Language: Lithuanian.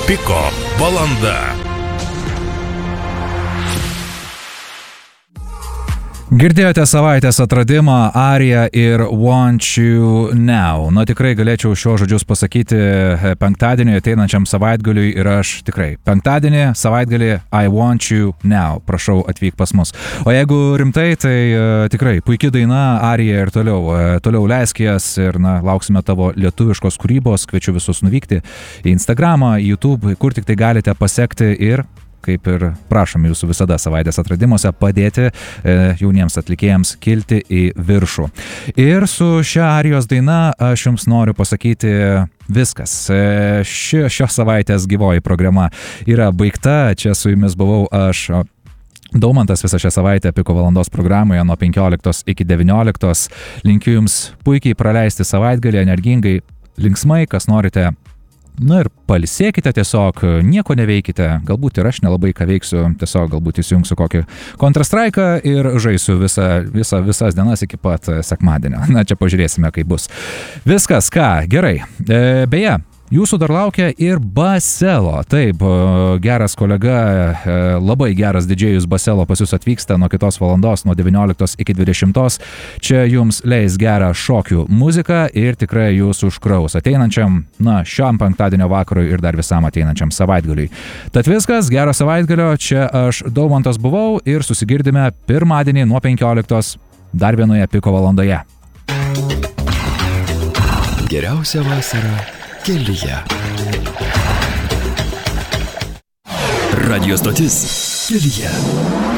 Piko valanda. Girdėjote savaitės atradimą Aria ir Want You Now. Tikrai galėčiau šios žodžius pasakyti penktadienį ateinančiam savaitgaliui ir aš tikrai penktadienį, savaitgalį I Want You Now. Prašau, atvyk pas mus. O jeigu rimtai, tai tikrai puikia daina Aria ir toliau leisk jas ir lauksime tavo lietuviškos kūrybos. Kviečiu visus nuvykti į Instagramą, į YouTube, kur tik tai galite pasekti ir kaip ir prašom jūsų visada savaitės atradimuose padėti jauniems atlikėjams kilti į viršų. Ir su šia Arijos daina aš jums noriu pasakyti viskas. Šios savaitės gyvoji programa yra baigta. Čia su jumis buvau aš, Daumantas, visą šią savaitę Piko valandos programoje nuo 15 iki 19. Linkiu jums puikiai praleisti savaitgalį, energingai, linksmai, kas norite. Ir pailsėkite tiesiog, nieko neveikite, galbūt ir aš nelabai ką veiksiu, tiesiog galbūt įsijungsiu kokį Counter-Strike'ą ir žaisiu visas dienas iki pat sekmadienio. Čia pažiūrėsime, kaip bus. Viskas, gerai. Beje, jūsų dar laukia ir Baselo. Taip, geras kolega, labai geras didžėjus Baselo pas jūs atvyksta nuo kitos valandos, nuo 19 iki 20. Čia jums leis gerą šokių muziką ir tikrai jūs užkraus ateinančiam, šiam penktadienio vakarui ir dar visam ateinančiam savaitgaliui. Tad viskas, gero savaitgalio, čia aš Daumantas buvau ir susigirdime pirmadienį nuo 15 dar vienoje Piko valandoje. Geriausia vasara kelyje. Radio stotis kelyje.